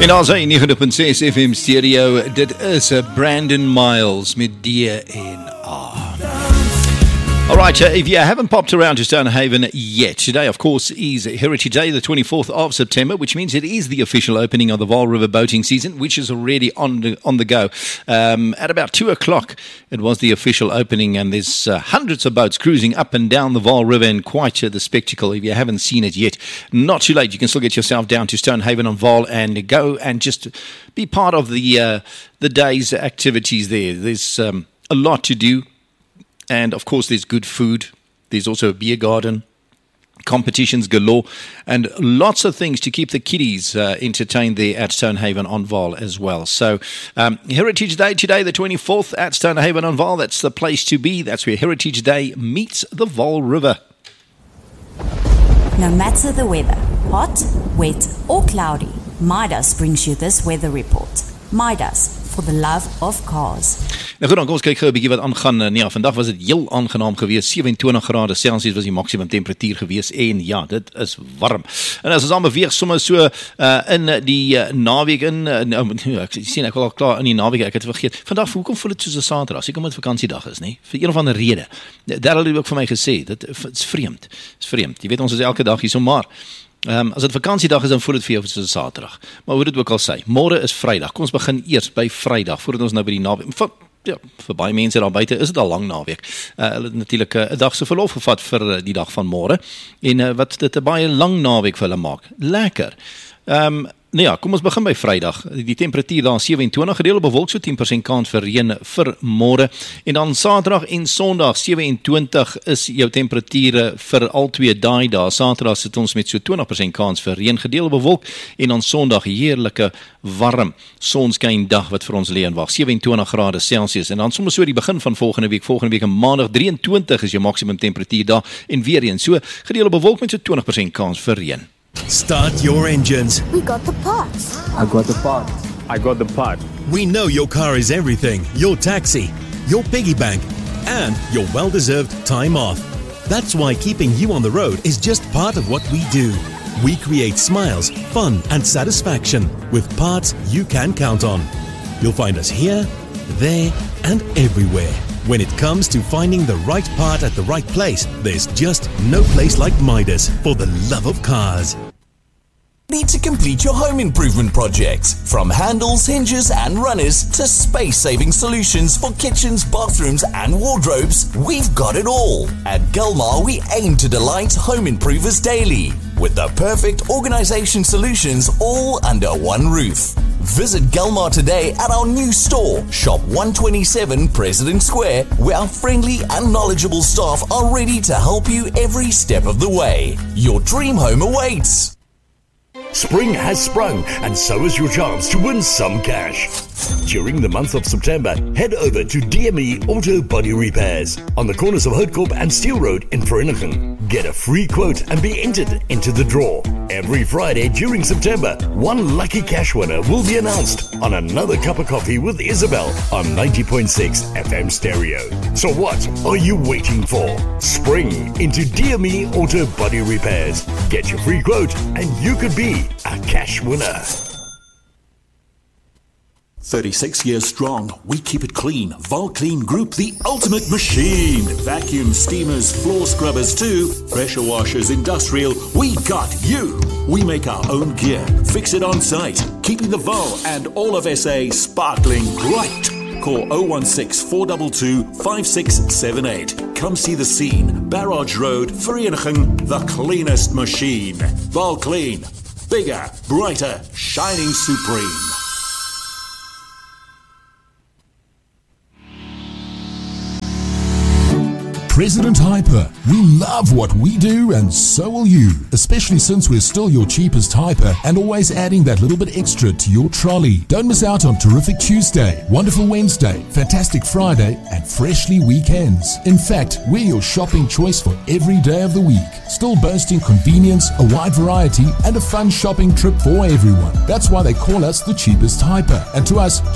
En als hy 90.6 FM stereo, dit is Brandon Miles met DNA. Alright, if you haven't popped around to Stonehaven yet, today of course is Heritage Day, the 24th of September, which means it is the official opening of the Vaal River boating season, which is already on the go. At about 2 o'clock, it was the official opening, and there's hundreds of boats cruising up and down the Vaal River, and quite the spectacle. If you haven't seen it yet, not too late. You can still get yourself down to Stonehaven on Vaal and go and just be part of the day's activities there. There's a lot to do. And, of course, there's good food. There's also a beer garden, competitions galore, and lots of things to keep the kiddies entertained there at Stonehaven on Vaal as well. So, Heritage Day today, the 24th at Stonehaven on Vaal. That's the place to be. That's where Heritage Day meets the Vaal River. No matter the weather, hot, wet or cloudy, Midas brings you this weather report. Midas, for the love of cars. Nou goed, dan kom ons kyk gou 'n bietjie wat aangaan. Ja, vandag was dit heel aangenaam geweest. 27 grade Celsius was die maksimum temperatuur geweest en ja, dit is warm. En as ons aan beweeg sommer so in die naweek in ek sien ek wil al klaar in die naweek, ek het vergeet. Vandag hoekom voel dit soos 'n Saterdag? Seker omdat vakansiedag is, nê? Vir een of ander rede. Daar het ook vir my gesê, dit is vreemd. Dis vreemd. Jy weet ons is elke dag hier so maar as dit vakansiedag is, dan voel dit vir jou soos 'n Saterdag. Maar hoe dit ook al sê, môre is Vrydag. Kom ons begin eers by Vrydag voordat ons nou by die naweek. Ja, vir baie mense daar buite is dit al lang naweek. Hulle het natuurlik 'n dag se verlof gevat vir die dag van môre en wat dit 'n baie lang naweek vir hulle maak. Lekker. Nou ja, kom ons begin by Vrydag. Die temperatuur daar 27, gedeeltelik bewolk, so 10% kans vir reën vir môre. En dan Saterdag en Sondag 27 is jou temperature vir al twee daai dae. Saterdag sit ons met so 20% kans vir reën, gedeeltelik bewolk, en dan Sondag heerlike warm sonskyn dag wat vir ons lê en wag. 27 grade Celsius. En dan sommer so die begin van volgende week en Maandag 23 is jou maksimum temperatuur daar en weer eens so gedeeltelik bewolk met so 20% kans vir reën. Start your engines. We got the parts. I got the part. I got the part. We know your car is everything. Your taxi, your piggy bank, and your well-deserved time off. That's why keeping you on the road is just part of what we do. We create smiles, fun, and satisfaction with parts you can count on. You'll find us here, there, and everywhere. When it comes to finding the right part at the right place, there's just no place like Midas for the love of cars. Need to complete your home improvement projects? From handles, hinges and runners to space-saving solutions for kitchens, bathrooms and wardrobes, we've got it all. At Gulmar, we aim to delight home improvers daily with the perfect organisation solutions all under one roof. Visit Gulmar today at our new store, Shop 127 President Square, where our friendly and knowledgeable staff are ready to help you every step of the way. Your dream home awaits. Spring has sprung, and so is your chance to win some cash. During the month of September, head over to DME Auto Body Repairs on the corners of Houtkorp and Steel Road in Vereeniging. Get a free quote and be entered into the draw. Every Friday during September, one lucky cash winner will be announced on Another Cup of Coffee with Isabel on 90.6 FM stereo. So what are you waiting for? Spring into DME Auto Body Repairs. Get your free quote and you could be a cash winner. 36 years strong, we keep it clean. Vaal Clean Group, the ultimate machine. Vacuum, steamers, floor scrubbers too. Pressure washers, industrial, we got you. We make our own gear, fix it on site, keeping the Vaal and all of SA sparkling bright. Call 016 422 5678. Come see the scene. Barrage Road, Vereeniging, the cleanest machine. Vaal Clean. Bigger, brighter, shining supreme. President Hyper, we love what we do and so will you, especially since we're still your cheapest hyper and always adding that little bit extra to your trolley. Don't miss out on Terrific Tuesday, Wonderful Wednesday, Fantastic Friday and Freshly Weekends. In fact, we're your shopping choice for every day of the week, still boasting convenience, a wide variety and a fun shopping trip for everyone. That's why they call us the cheapest hyper, and to us,